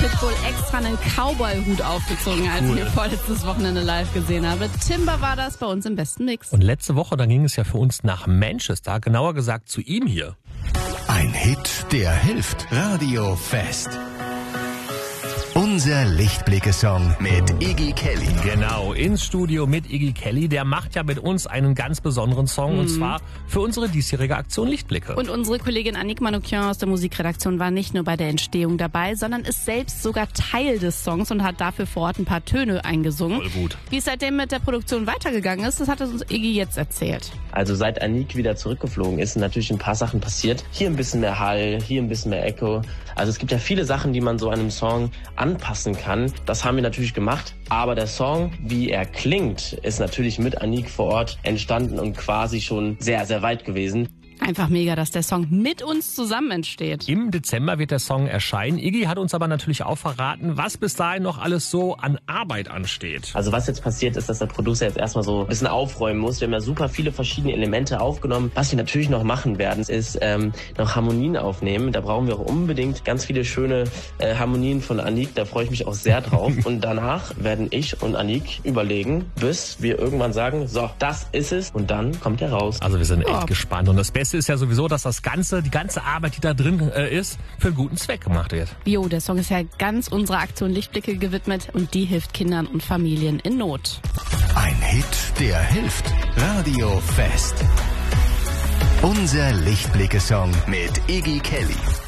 Pitbull extra einen Cowboy-Hut aufgezogen, als ich ihn vorletztes Wochenende live gesehen habe. Timber war das bei uns im besten Mix. Und letzte Woche, da ging es ja für uns nach Manchester, genauer gesagt zu ihm hier. Ein Hit, der hilft. Radio Fest. Unser Lichtblicke-Song mit Iggy Kelly. Genau, ins Studio mit Iggy Kelly. Der macht ja mit uns einen ganz besonderen Song und zwar für unsere diesjährige Aktion Lichtblicke. Und unsere Kollegin Annick Manoukian aus der Musikredaktion war nicht nur bei der Entstehung dabei, sondern ist selbst sogar Teil des Songs und hat dafür vor Ort ein paar Töne eingesungen. Voll gut. Wie es seitdem mit der Produktion weitergegangen ist, das hat uns Iggy jetzt erzählt. Also seit Annick wieder zurückgeflogen ist, sind natürlich ein paar Sachen passiert. Hier ein bisschen mehr Hall, hier ein bisschen mehr Echo. Also es gibt ja viele Sachen, die man so einem Song anpassen kann. Das haben wir natürlich gemacht. Aber der Song, wie er klingt, ist natürlich mit Annick vor Ort entstanden und quasi schon sehr, sehr weit gewesen. Einfach mega, dass der Song mit uns zusammen entsteht. Im Dezember wird der Song erscheinen. Iggy hat uns aber natürlich auch verraten, was bis dahin noch alles so an Arbeit ansteht. Also was jetzt passiert ist, dass der Producer jetzt erstmal so ein bisschen aufräumen muss. Wir haben ja super viele verschiedene Elemente aufgenommen. Was wir natürlich noch machen werden, ist noch Harmonien aufnehmen. Da brauchen wir auch unbedingt ganz viele schöne Harmonien von Annick. Da freue ich mich auch sehr drauf. Und danach werden ich und Annick überlegen, bis wir irgendwann sagen, so, das ist es. Und dann kommt er raus. Also wir sind echt gespannt. Und das Beste ist ja sowieso, dass die ganze Arbeit, die da drin ist, für einen guten Zweck gemacht wird. Jo, der Song ist ja ganz unserer Aktion Lichtblicke gewidmet und die hilft Kindern und Familien in Not. Ein Hit, der hilft. Radio Fest. Unser Lichtblicke-Song mit Iggy Kelly.